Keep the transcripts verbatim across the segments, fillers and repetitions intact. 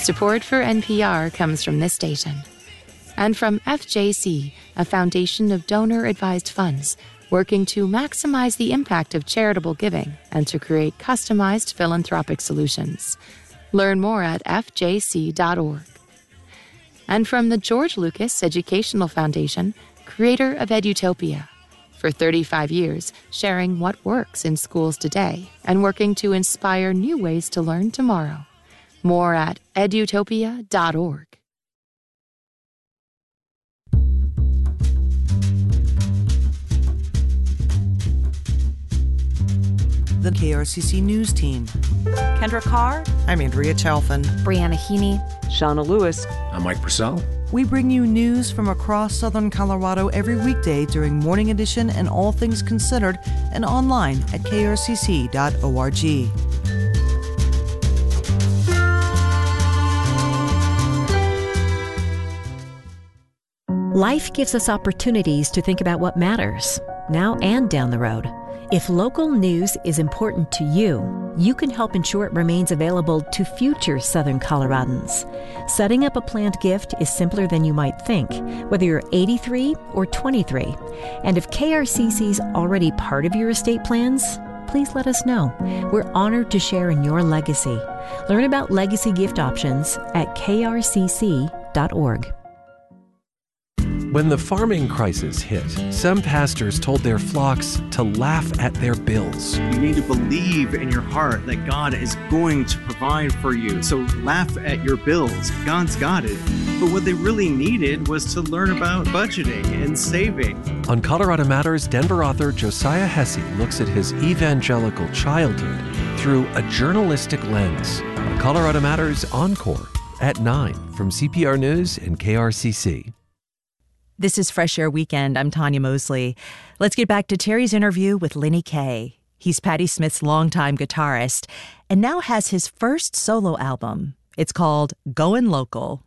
Support for N P R comes from this station. And from F J C, a foundation of donor-advised funds, working to maximize the impact of charitable giving and to create customized philanthropic solutions. Learn more at f j c dot org. And from the George Lucas Educational Foundation, creator of Edutopia. For thirty-five years, sharing what works in schools today and working to inspire new ways to learn tomorrow. More at edutopia dot org. The K R C C News Team. Kendra Carr. I'm Andrea Chalfin. Brianna Heaney. Shauna Lewis. I'm Mike Purcell. We bring you news from across southern Colorado every weekday during Morning Edition and All Things Considered, and online at k r c c dot org. Life gives us opportunities to think about what matters, now and down the road. If local news is important to you, you can help ensure it remains available to future Southern Coloradans. Setting up a planned gift is simpler than you might think, whether you're eighty-three or twenty-three. And if K R C C's already part of your estate plans, please let us know. We're honored to share in your legacy. Learn about legacy gift options at k r c c dot org. When the farming crisis hit, some pastors told their flocks to laugh at their bills. You need to believe in your heart that God is going to provide for you. So laugh at your bills. God's got it. But what they really needed was to learn about budgeting and saving. On Colorado Matters, Denver author Josiah Hesse looks at his evangelical childhood through a journalistic lens. On Colorado Matters Encore at nine from C P R News and K R C C. This is Fresh Air Weekend. I'm Tanya Mosley. Let's get back to Terry's interview with Lenny Kaye. He's Patti Smith's longtime guitarist and now has his first solo album. It's called Goin' Local.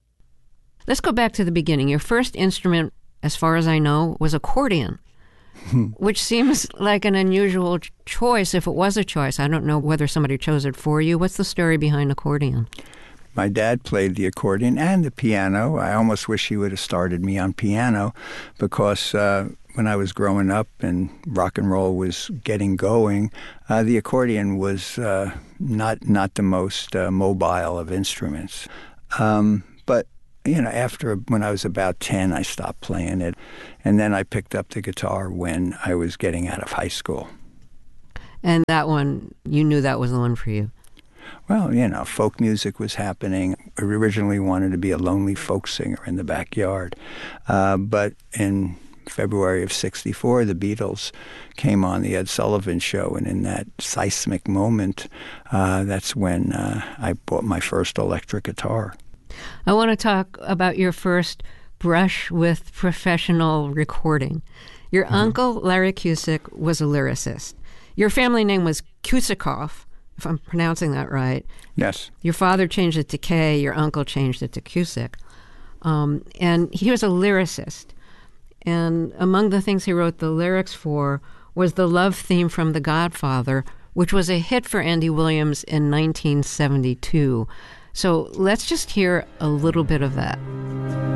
Let's go back to the beginning. Your first instrument, as far as I know, was accordion, which seems like an unusual choice if it was a choice. I don't know whether somebody chose it for you. What's the story behind accordion? My dad played the accordion and the piano. I almost wish he would have started me on piano because uh, when I was growing up and rock and roll was getting going, uh, the accordion was uh, not not the most uh, mobile of instruments. Um, but, you know, after when I was about ten, I stopped playing it. And then I picked up the guitar when I was getting out of high school. And that one, you knew that was the one for you? Well, you know, folk music was happening. I originally wanted to be a lonely folk singer in the backyard. Uh, but in February of sixty-four, the Beatles came on the Ed Sullivan Show, and in that seismic moment, uh, that's when uh, I bought my first electric guitar. I want to talk about your first brush with professional recording. Your mm-hmm. uncle, Larry Cusick, was a lyricist. Your family name was Kusikoff, if I'm pronouncing that right. Yes. Your father changed it to Kay. Your uncle changed it to Cusick. Um, and he was a lyricist. And among the things he wrote the lyrics for was the love theme from The Godfather, which was a hit for Andy Williams in nineteen seventy-two. So let's just hear a little bit of that.